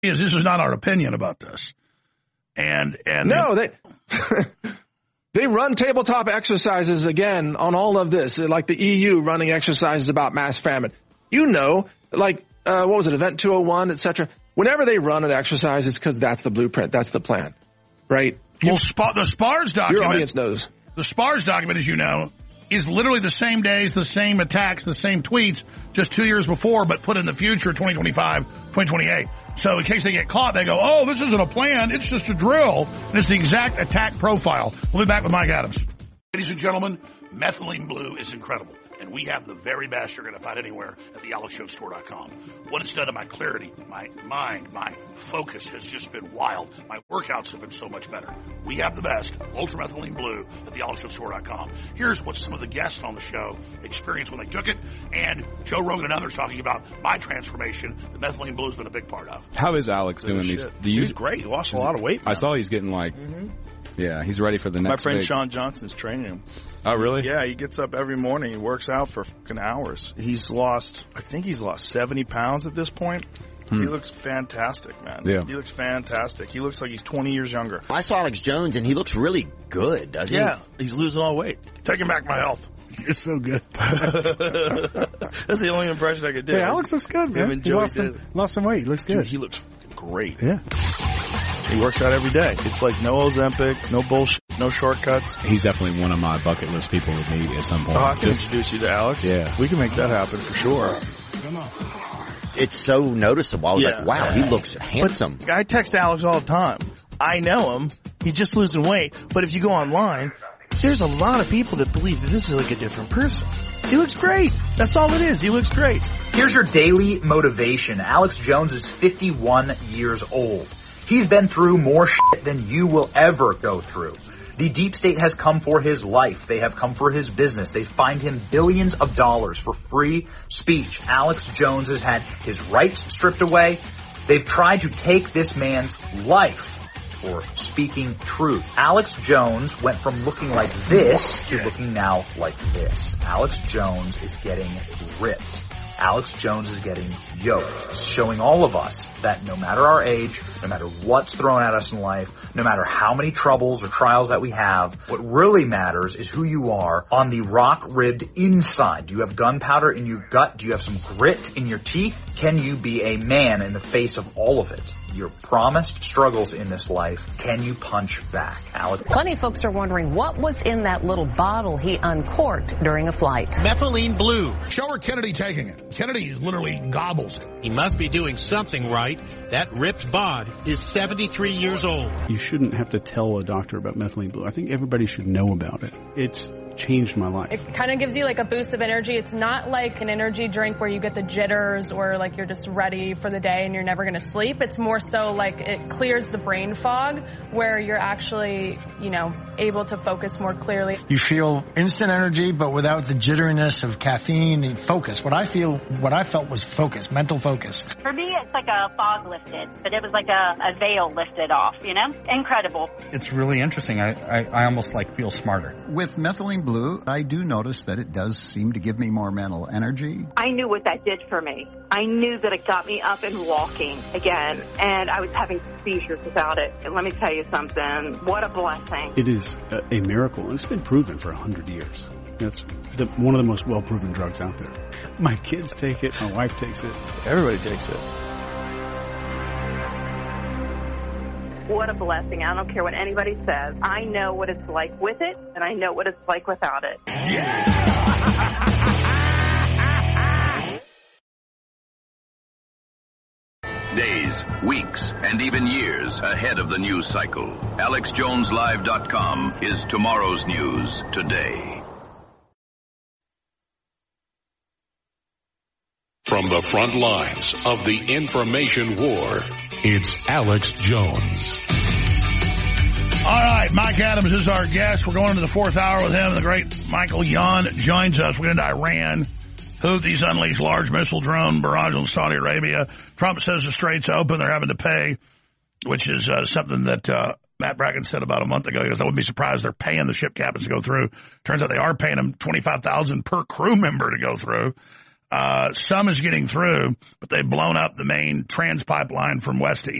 This is not our opinion about this. And no, they run tabletop exercises again on all of this, like the EU running exercises about mass famine. Like what was it, Event 201, etc. Whenever they run an exercise, it's because that's the blueprint, that's the plan, right? Well, the SPARS document. Your audience knows. The SPARS document, as you know, is literally the same days, the same attacks, the same tweets, just 2 years before, but put in the future, 2025, 2028. So in case they get caught, they go, oh, this isn't a plan, it's just a drill. And it's the exact attack profile. We'll be back with Mike Adams. Ladies and gentlemen, Methylene Blue is incredible. And we have the very best you're going to find anywhere at thealexjonesstore.com. What it's done to my clarity, my mind, my focus has just been wild. My workouts have been so much better. We have the best, Ultramethylene Blue, at thealexjonesstore.com. Here's what some of the guests on the show experienced when they took it, and Joe Rogan and others talking about my transformation that Methylene Blue has been a big part of. How is Alex doing these? He's great. He lost a lot of weight, man. I saw he's getting yeah, he's ready for the next My friend big. Sean Johnson's training him. Oh, really? Yeah, he gets up every morning. He works out for fucking hours. I think he's lost 70 pounds at this point. He looks fantastic, man. Yeah. He looks fantastic. He looks like he's 20 years younger. I saw Alex Jones, and he looks really good, doesn't he? Yeah, he's losing all weight. Taking back my health. You're so good. That's the only impression I could do. Hey, Alex looks good, man. He lost some weight. He looks good. Dude, he looks great. Yeah. He works out every day. It's like no Ozempic, no bullshit, no shortcuts. He's definitely one of my bucket list people to meet at some point. Oh, I can introduce you to Alex. Yeah. We can make that happen for sure. It's so noticeable. I was like, wow, he looks handsome. But I text Alex all the time. I know him. He's just losing weight. But if you go online, there's a lot of people that believe that this is like a different person. He looks great. That's all it is. He looks great. Here's your daily motivation. Alex Jones is 51 years old. He's been through more shit than you will ever go through. The deep state has come for his life. They have come for his business. They fined him billions of dollars for free speech. Alex Jones has had his rights stripped away. They've tried to take this man's life for speaking truth. Alex Jones went from looking like this to looking now like this. Alex Jones is getting ripped. Alex Jones is getting yoked, showing all of us that no matter our age, no matter what's thrown at us in life, no matter how many troubles or trials that we have, what really matters is who you are on the rock-ribbed inside. Do you have gunpowder in your gut? Do you have some grit in your teeth? Can you be a man in the face of all of it? Your promised struggles in this life, can you punch back? Alex. Plenty of folks are wondering what was in that little bottle he uncorked during a flight. Methylene Blue. Show her Kennedy taking it. Kennedy literally gobbles it. He must be doing something right. That ripped bod is 73 years old. You shouldn't have to tell a doctor about Methylene Blue. I think everybody should know about it. It's changed my life. It kind of gives you like a boost of energy. It's not like an energy drink where you get the jitters or like you're just ready for the day and you're never going to sleep. It's more so like it clears the brain fog where you're actually, able to focus more clearly. You feel instant energy, but without the jitteriness of caffeine and focus. What I felt was focus, mental focus. For me, it's like a fog lifted, but it was like a veil lifted off, Incredible. It's really interesting. I almost feel smarter. With Methylene Blue, I do notice that it does seem to give me more mental energy. I knew what that did for me. I knew that it got me up and walking again, and I was having seizures without it. And let me tell you something, what a blessing. It is a miracle, and it's been proven for 100 years. It's one of the most well-proven drugs out there. My kids take it, my wife takes it. Everybody takes it. What a blessing. I don't care what anybody says. I know what it's like with it, and I know what it's like without it. Days, weeks, and even years ahead of the news cycle. AlexJonesLive.com is tomorrow's news today. From the front lines of the information war, it's Alex Jones. All right, Mike Adams is our guest. We're going into the fourth hour with him. The great Michael Yon joins us. We're going to Iran. Houthis unleash large missile drone barrage on Saudi Arabia. Trump says the strait's open. They're having to pay, which is something that Matt Bracken said about a month ago. He goes, I wouldn't be surprised they're paying the ship captains to go through. Turns out they are paying them $25,000 per crew member to go through. Some is getting through, but they've blown up the main trans pipeline from west to